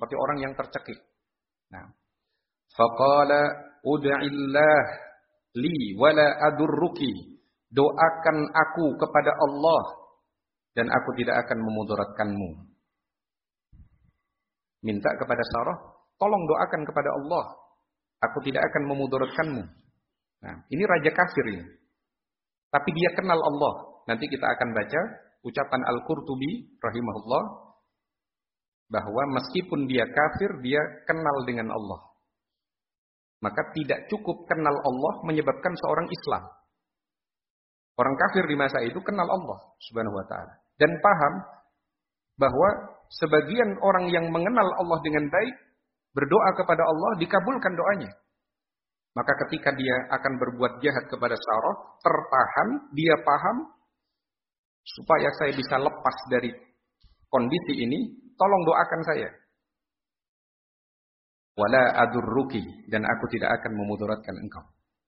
seperti orang yang tercekik. Nah, faqala ud'illah li wala adurruki. Doakan aku kepada Allah dan aku tidak akan memudaratkanmu. Minta kepada Sarah, tolong doakan kepada Allah. Aku tidak akan memudaratkanmu. Nah, ini raja kafir ini. Tapi dia kenal Allah. Nanti kita akan baca ucapan Al-Qurtubi rahimahullah bahwa meskipun dia kafir, dia kenal dengan Allah. Maka tidak cukup kenal Allah menyebabkan seorang Islam. Orang kafir di masa itu kenal Allah Subhanahu wa taala dan paham bahwa sebagian orang yang mengenal Allah dengan baik berdoa kepada Allah dikabulkan doanya. Maka ketika dia akan berbuat jahat kepada Sarah, tertahan, dia paham supaya saya bisa lepas dari kondisi ini, tolong doakan saya. Wala adurruki, dan aku tidak akan memudaratkan engkau.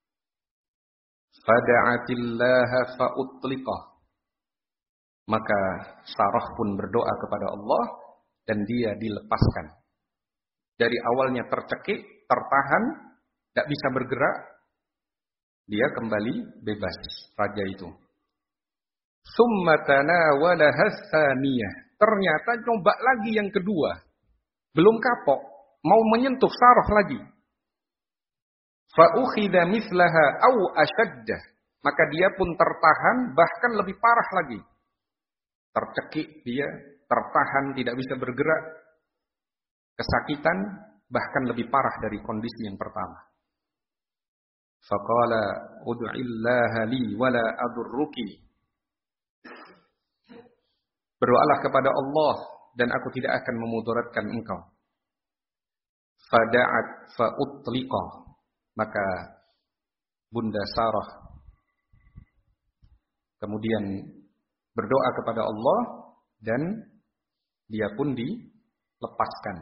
Fada'atillaha fa'utliqah. Maka Sarah pun berdoa kepada Allah dan dia dilepaskan. Dari awalnya tercekik, tertahan, tidak bisa bergerak, dia kembali bebas, raja itu. Summa tanawalaha tsaniyah. Ternyata coba lagi yang kedua. Belum kapok, mau menyentuh Sarah lagi. Fa ukhidha mislaha aw ashaddah. Maka dia pun tertahan, bahkan lebih parah lagi. Tercekik dia, tertahan, tidak bisa bergerak. Kesakitan, bahkan lebih parah dari kondisi yang pertama. Faqala ud'illaha li wala adurruki. Berdoalah kepada Allah dan aku tidak akan memudaratkan engkau. Fada'at fa'utliqa. Maka Bunda Sarah kemudian berdoa kepada Allah dan dia pun dilepaskan.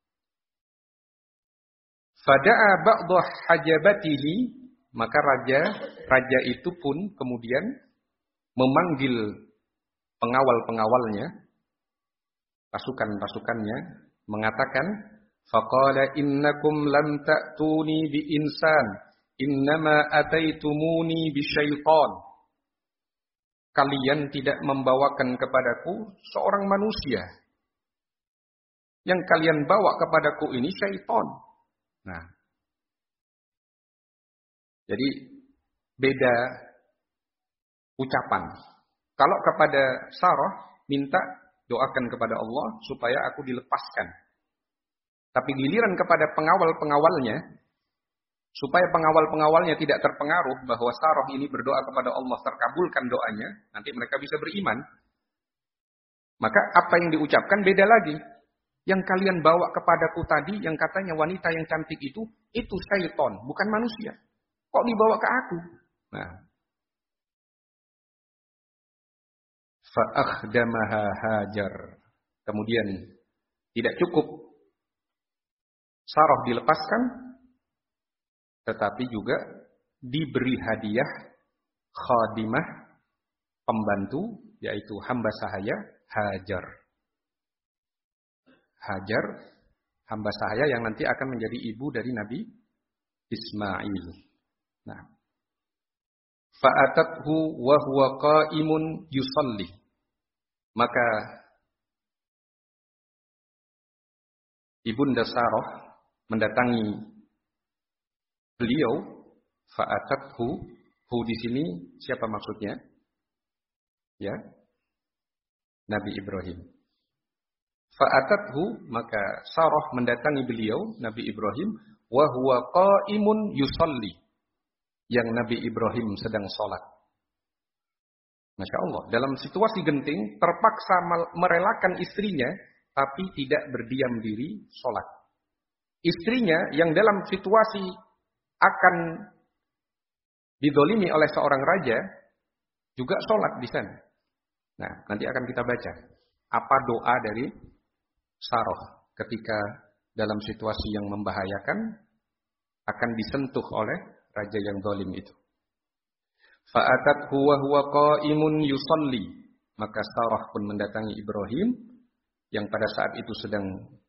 Fada'a ba'dha hajabatihi. Maka raja itu pun kemudian memanggil pengawal-pengawalnya, pasukan-pasukannya, mengatakan, faqala innakum lam ta'tuni bi insan, innama ataitumuni bi syaitan. Kalian tidak membawakan kepadaku seorang manusia. Yang kalian bawa kepadaku ini syaitan. Nah, jadi beda ucapan. Kalau kepada Sarah minta doakan kepada Allah supaya aku dilepaskan. Tapi giliran kepada pengawal-pengawalnya supaya pengawal-pengawalnya tidak terpengaruh bahwa Sarah ini berdoa kepada Allah terkabulkan doanya, nanti mereka bisa beriman. Maka apa yang diucapkan beda lagi. Yang kalian bawa kepadaku tadi yang katanya wanita yang cantik itu syaitan, bukan manusia. Kok dibawa ke aku? Nah. Fa'akhdamaha Hajar. Kemudian tidak cukup Sarah dilepaskan, tetapi juga diberi hadiah khadimah, pembantu, yaitu hamba sahaya Hajar. Hajar, hamba sahaya yang nanti akan menjadi ibu dari Nabi Ismail. Nah, fa'atathu wa huwa qa'imun yusalli. Maka Ibunda Sarah mendatangi beliau. Fa'atathu, hu di sini siapa maksudnya? Ya, Nabi Ibrahim. Fa'atathu, maka Sarah mendatangi beliau, Nabi Ibrahim, wa huwa qa'imun yusalli. Yang Nabi Ibrahim sedang sholat. Masya Allah, dalam situasi genting, terpaksa merelakan istrinya, tapi tidak berdiam diri sholat. Istrinya yang dalam situasi akan didolimi oleh seorang raja, juga sholat di sana. Nah, nanti akan kita baca apa doa dari Sarah ketika dalam situasi yang membahayakan akan disentuh oleh raja yang zalim itu. Fa'atathu wa huwa qa'imun yusalli. Maka Sarah pun mendatangi Ibrahim yang pada saat itu sedang